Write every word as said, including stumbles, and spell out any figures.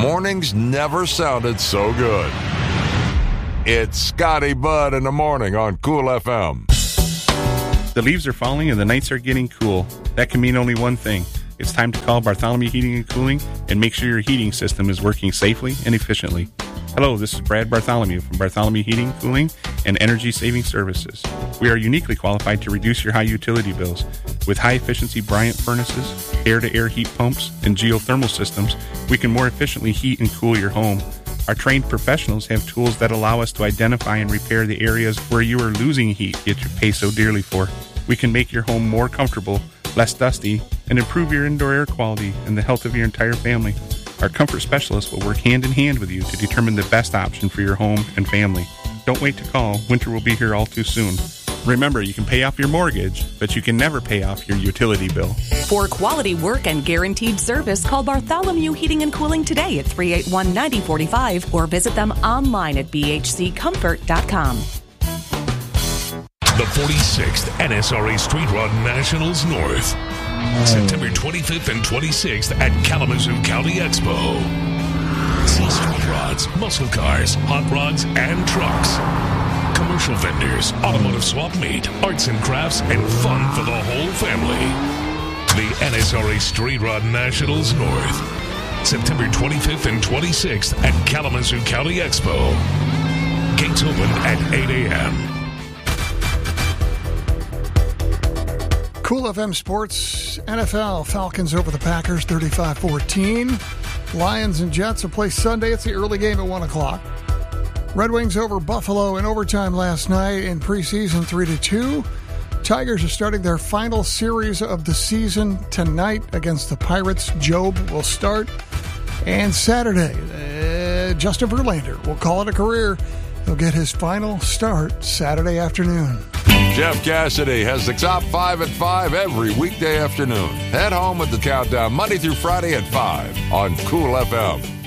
Mornings never sounded so good. It's Scotty Bud in the morning on Cool F M. The leaves are falling and the nights are getting cool. That can mean only one thing. It's time to call Bartholomew Heating and Cooling and make sure your heating system is working safely and efficiently. Hello, this is Brad Bartholomew from Bartholomew Heating, Cooling, and Energy Saving Services. We are uniquely qualified to reduce your high utility bills. With high-efficiency Bryant furnaces, air-to-air heat pumps, and geothermal systems, we can more efficiently heat and cool your home. Our trained professionals have tools that allow us to identify and repair the areas where you are losing heat yet you pay so dearly for. We can make your home more comfortable, less dusty, and improve your indoor air quality and the health of your entire family. Our comfort specialists will work hand in hand with you to determine the best option for your home and family. Don't wait to call. Winter will be here all too soon. Remember, you can pay off your mortgage, but you can never pay off your utility bill. For quality work and guaranteed service, call Bartholomew Heating and Cooling today at three eight one, nine zero four five or visit them online at b h c comfort dot com. The forty-sixth N S R A Street Rod Nationals North. September twenty-fifth and twenty-sixth at Kalamazoo County Expo. See street rods, muscle cars, hot rods, and trucks. Commercial vendors, automotive swap meet, arts and crafts, and fun for the whole family. The N S R A Street Rod Nationals North. September twenty-fifth and twenty-sixth at Kalamazoo County Expo. Gates open at eight a.m. Cool F M Sports, N F L, Falcons over the Packers, thirty-five fourteen. Lions and Jets will play Sunday. It's the early game at one o'clock. Red Wings over Buffalo in overtime last night in preseason, three to two. Tigers are starting their final series of the season tonight against the Pirates. Job will start. And Saturday, uh, Justin Verlander will call it a career. He'll get his final start Saturday afternoon. Jeff Cassidy has the top five at five every weekday afternoon. Head home with the countdown Monday through Friday at five on Cool F M.